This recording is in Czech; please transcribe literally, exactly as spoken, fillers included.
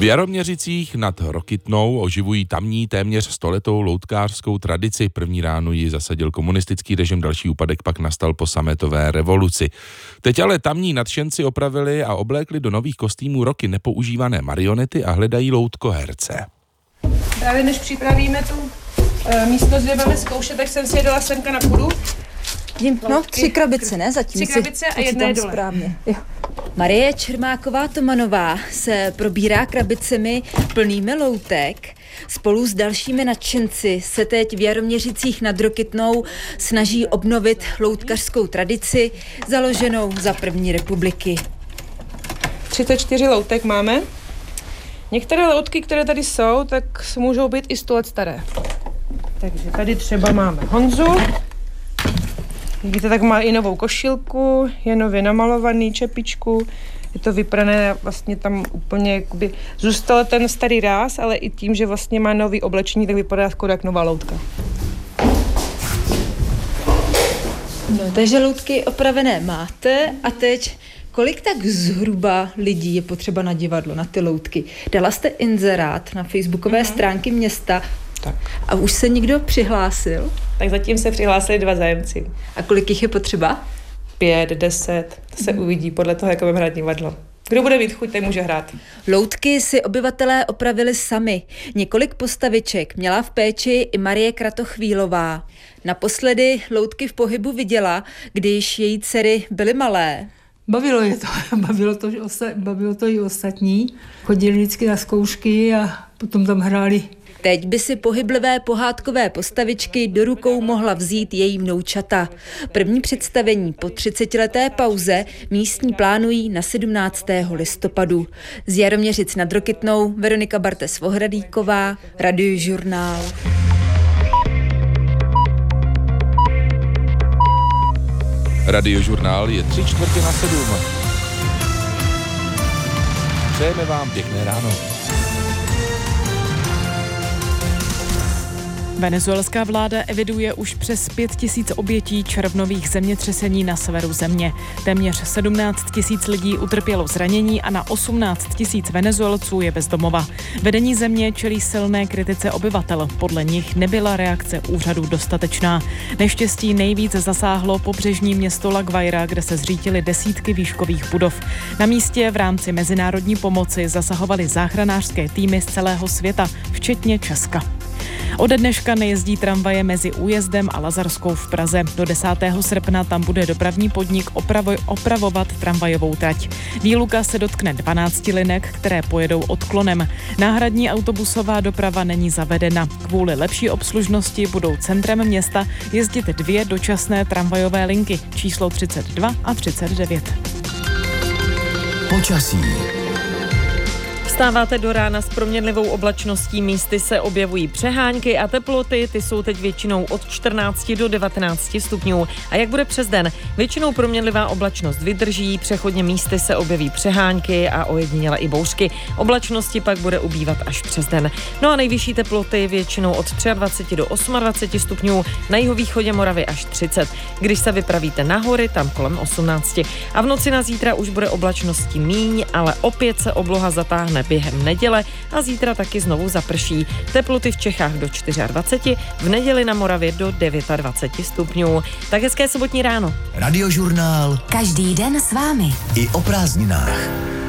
V Jaroměřicích nad Rokytnou oživují tamní téměř stoletou loutkářskou tradici. První ráno ji zasadil komunistický režim, další úpadek pak nastal po sametové revoluci. Teď ale tamní nadšenci opravili a oblékli do nových kostýmů roky nepoužívané marionety a hledají loutkoherce. Právě než připravíme tu e, místnost, kde máme zkoušet, tak jsem si je dala semka na půdu. No, tři krabice, ne? Zatím tři krabice a jedna je dole. Správně. Jo. Marie Čermáková-Tomanová se probírá krabicemi plnými loutek. Spolu s dalšími nadšenci se teď v Jaroměřicích nad Rokytnou snaží obnovit loutkařskou tradici založenou za první republiky. třicet čtyři loutek máme. Některé loutky, které tady jsou, tak můžou být i sto let staré. Takže tady třeba máme Honzu. Vidíte, tak má i novou košilku, je nově namalovaný, čepičku. Je to vyprané, vlastně tam úplně jakoby zůstal ten starý ráz, ale i tím, že vlastně má nový oblečení, tak vypadá skoro jak nová loutka. No, takže loutky opravené máte a teď kolik tak zhruba lidí je potřeba na divadlo, na ty loutky? Dala jste inzerát na facebookové mm-hmm. stránky města. Tak. A už se někdo přihlásil? Tak zatím se přihlásili dva zájemci. A kolik jich je potřeba? Pět, deset, to se uvidí podle toho, jak budeme hrát divadlo. Kdo bude mít chuť, ten může hrát. Loutky si obyvatelé opravili sami. Několik postaviček měla v péči i Marie Kratochvílová. Naposledy loutky v pohybu viděla, když její dcery byly malé. Bavilo je to, bavilo to, bavilo to i ostatní. Chodili vždycky na zkoušky a potom tam hráli. Teď by si pohyblivé pohádkové postavičky do rukou mohla vzít její vnoučata. První představení po třicetileté pauze místní plánují na sedmnáctého listopadu. Z Jaroměřic nad Rokytnou Veronika Bartes-Vohradíková, Radiožurnál. Radiožurnál je tři čtvrtě na sedm. Přejeme vám pěkné ráno. Venezuelská vláda eviduje už přes pět tisíc obětí červnových zemětřesení na severu země. Téměř sedmnáct tisíc lidí utrpělo zranění a na osmnáct tisíc Venezuelců je bez domova. Vedení země čelí silné kritice obyvatel. Podle nich nebyla reakce úřadů dostatečná. Neštěstí nejvíc zasáhlo pobřežní město La Guaira, kde se zřítily desítky výškových budov. Na místě v rámci mezinárodní pomoci zasahovaly záchranářské týmy z celého světa, včetně Česka. Ode dneška nejezdí tramvaje mezi Újezdem a Lazarskou v Praze. Do desátého srpna tam bude dopravní podnik opravo- opravovat tramvajovou trať. Výluka se dotkne dvanácti linek, které pojedou odklonem. Náhradní autobusová doprava není zavedena. Kvůli lepší obslužnosti budou centrem města jezdit dvě dočasné tramvajové linky, číslo třicet dva a třicet devět. Počasí. Vstáváte do rána s proměnlivou oblačností, místy se objevují přehánky a teploty, ty jsou teď většinou od čtrnácti do devatenácti stupňů. A jak bude přes den? Většinou proměnlivá oblačnost vydrží, přechodně místy se objeví přehánky a ojediněle i bouřky. Oblačnosti pak bude ubývat až přes den. No a nejvyšší teploty většinou od dvaceti třech do dvaceti osmi stupňů, na jihovýchodě Moravy až třicet. Když se vypravíte na hory, tam kolem osmnácti. A v noci na zítra už bude oblačností míň, ale opět se obloha zatáhne během neděle a zítra taky znovu zaprší. Teploty v Čechách do dvaceti čtyř, v neděli na Moravě do dvaceti devíti stupňů. Tak hezké sobotní ráno. Radiožurnál. Každý den s vámi. I o prázdninách.